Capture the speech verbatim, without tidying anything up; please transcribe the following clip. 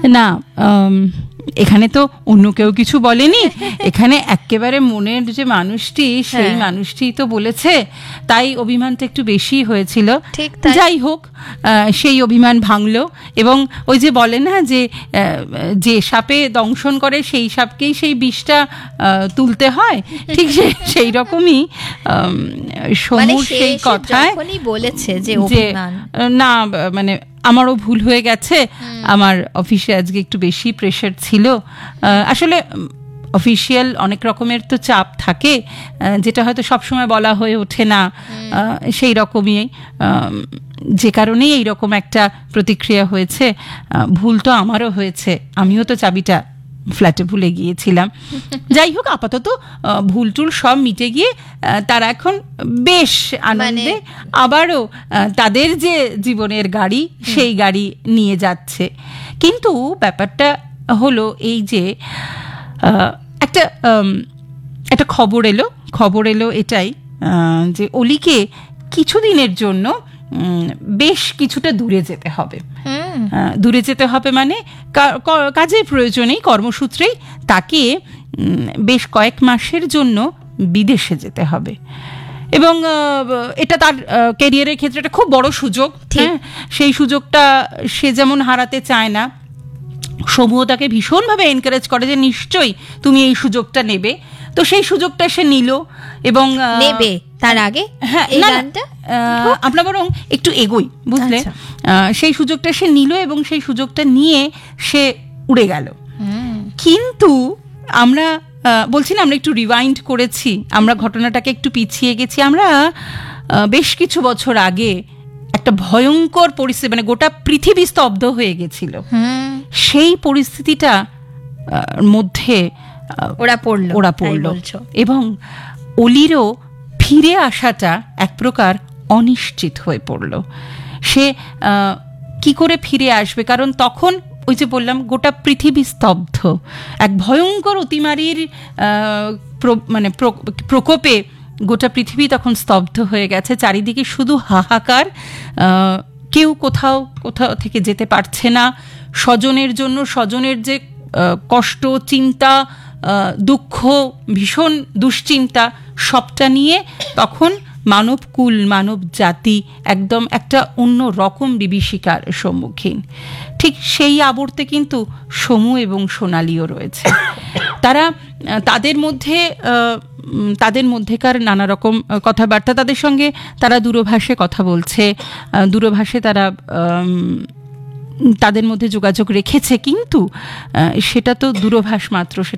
না, এখানে তো অন্য কেউ কিছু বলেনি, এখানে একেবারে মনের যে মানুষটি সেই মানুষটি তো বলেছে, তাই অভিমানটা একটু বেশি হয়েছিল। যাই হোক, সেই অভিমান ভাঙলো এবং ওই যে বলে না যে যে সাপে দংশন করে সেই সাপকেই সেই বিষটা তুলতে হয়, ঠিক সেই রকমই সমুর সেই কথায় বলেছে যে না মানে আমারও ভুল হয়ে গেছে, আমার অফিসে আজকে একটু বেশি প্রেশার ছিল। আসলে অফিসিয়াল অনেক রকমের তো চাপ থাকে, যেটা হয়তো সবসময় বলা হয়ে ওঠে না, সেই রকমই যে কারণেই এইরকম একটা প্রতিক্রিয়া হয়েছে। ভুল তো আমারও হয়েছে, আমিও তো চাবিটা ফ্ল্যাটে ভুলে গিয়েছিলাম। যাই হোক, আপাতত ভুল টুল সব মিটে গিয়ে তারা এখন বেশ আনন্দে আবারও তাদের যে জীবনের গাড়ি সেই গাড়ি নিয়ে যাচ্ছে। কিন্তু ব্যাপারটা হলো এই যে একটা একটা খবর এলো খবর এলো এটাই যে অলিকে কিছুদিনের জন্য বেশ কিছুটা দূরে যেতে হবে। দূরে যেতে হবে মানে কাজের প্রয়োজনেই, কর্মসূত্রেই তাকে বেশ কয়েক মাসের জন্য বিদেশে যেতে হবে এবং এটা তার ক্যারিয়ারের ক্ষেত্রে একটা খুব বড় সুযোগ। হ্যাঁ, সেই সুযোগটা সে যেমন হারাতে চায় না, সমূহ তাকে ভীষণভাবে এনকারেজ করে যে নিশ্চয়ই তুমি এই সুযোগটা নেবে। তো সেই সুযোগটা সে নিল এবং নেবে তার আগে হ্যাঁ আমরা বরং একটু এগোই, বুঝলে? সেই সুযোগটা সে নিল এবং সেই সুযোগটা নিয়ে সে উড়ে গেল। কিন্তু আমরা বলছি না, আমরা একটু রিওয়াইন্ড করেছি, আমরা ঘটনাটাকে একটু পিছিয়ে গেছি। আমরা বেশ কিছু বছর আগে একটা ভয়ঙ্কর পরিস্থিতি, মানে গোটা পৃথিবী স্তব্ধ হয়ে গেছিল, সেই পরিস্থিতিটা মধ্যে ওরা পড়লো ওরা পড়লো এবং অলিরও ফিরে আসাটা এক প্রকার অনিশ্চিত হয়ে পড়ল। সে কি করে ফিরে আসবে? কারণ তখন ওই যে বললাম গোটা পৃথিবী স্তব্ধ, এক ভয়ঙ্কর অতিমারির মানে প্রকোপে গোটা পৃথিবী তখন স্তব্ধ হয়ে গেছে, চারিদিকে শুধু হাহাকার, কেউ কোথাও কোথাও থেকে যেতে পারছে না। স্বজনের জন্য স্বজনের যে কষ্ট, চিন্তা, দুঃখ, ভীষণ দুশ্চিন্তা, সবটা নিয়ে তখন মানবকুল, মানব জাতি একদম একটা অন্য রকম বিভীষিকার সম্মুখীন। ঠিক সেই আবর্তে কিন্তু সমু এবং সোনালিও রয়েছে। তারা তাদের মধ্যে তাদের মধ্যেকার নানা রকম কথাবার্তা, তাদের সঙ্গে তারা দূরভাষে কথা বলছে, দূরভাষে তারা তাদের মধ্যে যোগাযোগ রেখেছে, কিন্তু সেটা তো দূরভাষ মাত্র,